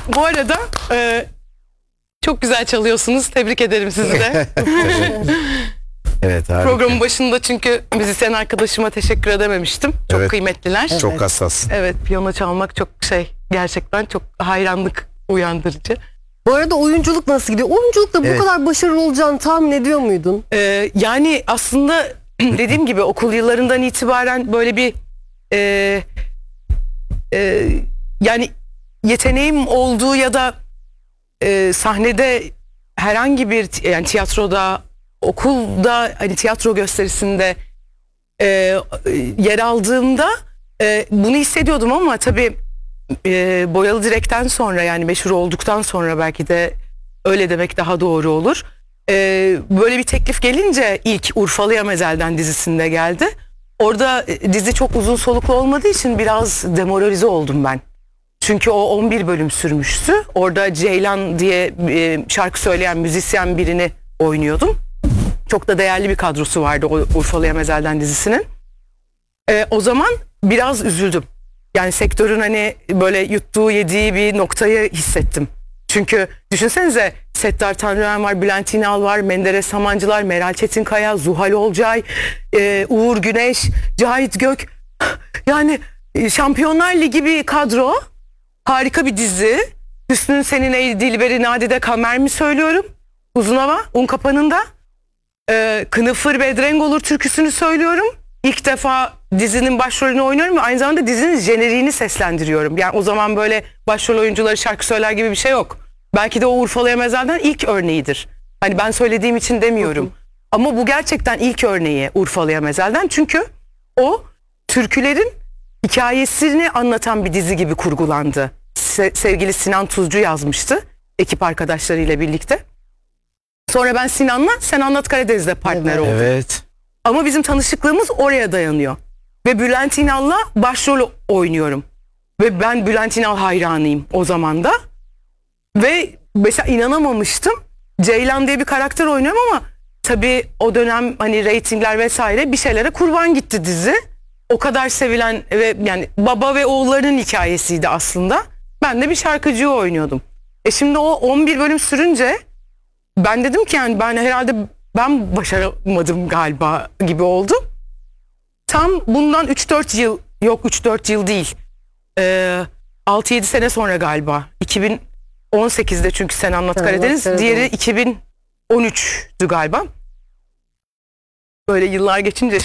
Bu arada çok güzel çalıyorsunuz. Tebrik ederim sizi de. Evet, harika. Programın başında çünkü müzisyen arkadaşıma teşekkür edememiştim. Çok Evet. kıymetliler. Evet. Çok hassas. Evet, piyano çalmak çok gerçekten çok hayranlık uyandırıcı. Bu arada oyunculuk nasıl gidiyor? Oyunculukta bu kadar başarılı olacağını tahmin ediyor muydun? Yani aslında dediğim gibi okul yıllarından itibaren böyle bir yani yeteneğim olduğu ya da sahnede herhangi bir yani tiyatroda, okulda hani tiyatro gösterisinde yer aldığımda bunu hissediyordum ama tabii Boyalı Direk'ten sonra yani meşhur olduktan sonra belki de öyle demek daha doğru olur. Böyle bir teklif gelince ilk Urfalı'ya Mezel'den dizisinde geldi. Orada dizi çok uzun soluklu olmadığı için biraz demoralize oldum ben. Çünkü o 11 bölüm sürmüştü. Orada Ceylan diye şarkı söyleyen müzisyen birini oynuyordum. Çok da değerli bir kadrosu vardı o Urfalı'ya Mezel'den dizisinin. O zaman biraz üzüldüm. Yani sektörün hani böyle yuttuğu yediği bir noktayı hissettim. Çünkü düşünsenize Settar Tanrıver var, Bülent İnal var, Menderes Samancılar, Meral Çetinkaya, Zuhal Olcay, Uğur Güneş, Cahit Gök. Yani Şampiyonlar Ligi bir kadro. Harika bir dizi. Hüsnü Senin Ey Dilberi Nadide Kamer mi söylüyorum? Uzun Hava, Unkapanı'nda. Kınıfır Bedreng Olur türküsünü söylüyorum. İlk defa dizinin başrolünü oynuyorum ve aynı zamanda dizinin jeneriğini seslendiriyorum. Yani o zaman böyle başrol oyuncuları şarkı söyler gibi bir şey yok. Belki de o Urfalı'ya Mezel'den ilk örneğidir. Hani ben söylediğim için demiyorum. Ama bu gerçekten ilk örneği Urfalı'ya Mezel'den. Çünkü o türkülerin hikayesini anlatan bir dizi gibi kurgulandı. Sevgili Sinan Tuzcu yazmıştı ekip arkadaşlarıyla birlikte. Sonra ben Sinan'la Sen Anlat Karadeniz'de partner oldum. Evet. Ama bizim tanışıklığımız oraya dayanıyor. Ve Bülent İnal'la başrol oynuyorum. Ve ben Bülent İnal hayranıyım o zaman da. Ve mesela inanamamıştım. Ceylan diye bir karakter oynuyorum ama tabii o dönem hani reytingler vesaire bir şeylere kurban gitti dizi. O kadar sevilen ve yani baba ve oğullarının hikayesiydi aslında. Ben de bir şarkıcıyı oynuyordum. Şimdi o 11 bölüm sürünce ben dedim ki yani ben herhalde ben başaramadım galiba gibi oldu. Tam bundan 3-4 yıl, yok 3-4 yıl değil. 6-7 sene sonra galiba. 2018'de çünkü Sen Anlat Karadeniz. Diğeri 2013'tü galiba. Böyle yıllar geçince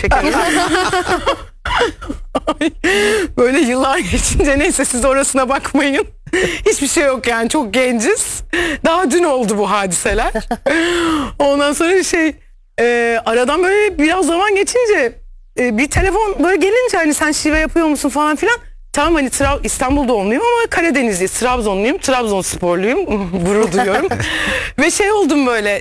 böyle yıllar geçince neyse siz orasına bakmayın. Hiçbir şey yok yani çok genciz. Daha dün oldu bu hadiseler. Ondan sonra aradan böyle biraz zaman geçince bir telefon böyle gelince hani sen şive yapıyor musun falan filan. Tamam hani İstanbul doğumluyum ama Karadenizli, Trabzonluyum, Trabzonsporluyum, gurur duyuyorum. Ve oldum böyle